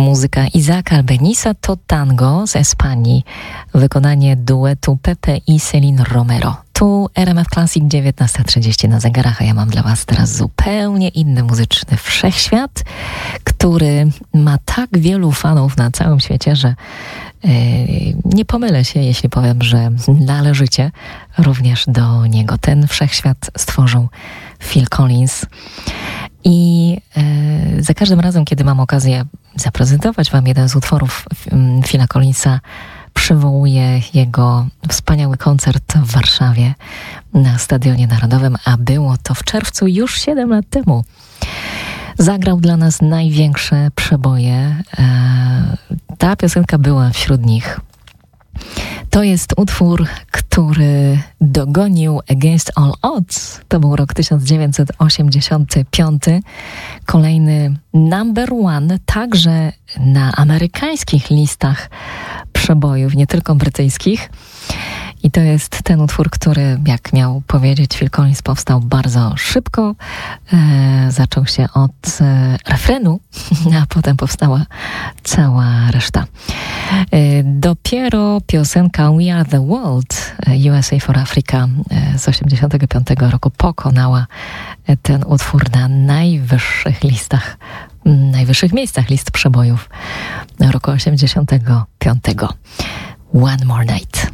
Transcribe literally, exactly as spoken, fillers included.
muzyka Isaaca Albenisa to tango z Hiszpanii, wykonanie duetu Pepe i Celine Romero. Tu R M F Classic dziewiętnasta trzydzieści na zegarach, a ja mam dla Was teraz zupełnie inny muzyczny wszechświat, który ma tak wielu fanów na całym świecie, że yy, nie pomylę się, jeśli powiem, że należycie również do niego. Ten wszechświat stworzył Phil Collins i yy, za każdym razem, kiedy mam okazję zaprezentować Wam jeden z utworów yy, Phila Collinsa, przywołuje jego wspaniały koncert w Warszawie na Stadionie Narodowym, a było to w czerwcu już siedem lat temu. Zagrał dla nas największe przeboje. Ta piosenka była wśród nich. To jest utwór, który dogonił Against All Odds. To był rok tysiąc dziewięćset osiemdziesiąty piąty. Kolejny number one, także na amerykańskich listach przebojów, nie tylko brytyjskich. I to jest ten utwór, który, jak miał powiedzieć Phil Collins, powstał bardzo szybko. E, zaczął się od e, refrenu, a potem powstała cała reszta. E, dopiero piosenka We Are The World, U S A for Africa e, z osiemdziesiątego piątego roku pokonała e, ten utwór na najwyższych listach, najwyższych miejscach list przebojów roku osiemdziesiątego piątego. One More Night.